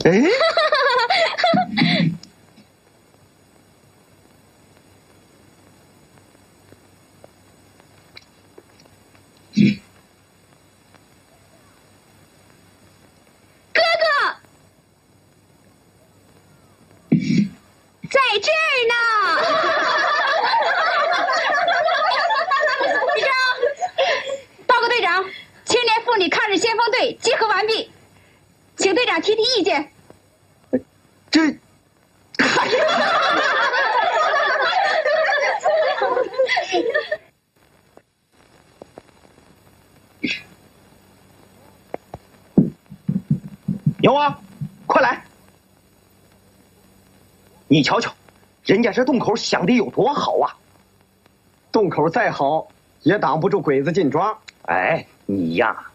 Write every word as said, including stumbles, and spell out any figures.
哎。 哥哥，在这儿呢。队长，报告队长，青年妇女抗日先锋队集合完毕，请队长提提意见。 这， 牛啊，快来！你瞧瞧，人家这洞口想的有多好啊！ 洞口再好，也挡不住鬼子进庄。 哎，你呀，